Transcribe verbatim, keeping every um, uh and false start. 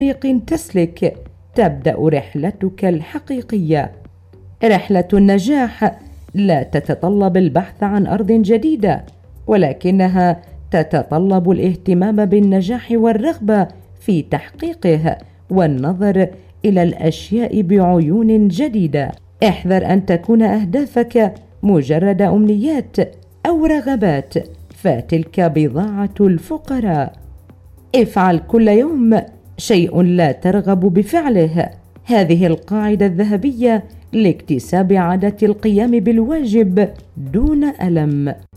طريق تسلك تبدأ رحلتك الحقيقية. رحلة النجاح لا تتطلب البحث عن أرض جديدة، ولكنها تتطلب الاهتمام بالنجاح والرغبة في تحقيقه والنظر إلى الأشياء بعيون جديدة. احذر أن تكون أهدافك مجرد أمنيات أو رغبات، فتلك بضاعة الفقراء. افعل كل يوم شيء لا ترغب بفعله. هذه القاعدة الذهبية لاكتساب عادة القيام بالواجب دون ألم.